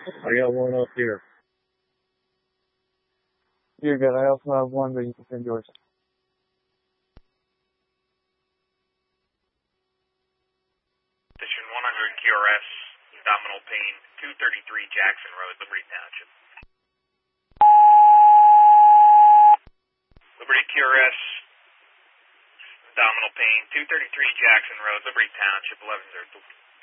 I got one up here. You're good. I also have one, but you can send yours. Station 100 QRS, abdominal pain, 233 Jackson Road, Liberty Township. Liberty QRS, abdominal pain, 233 Jackson Road, Liberty Township, 11 30.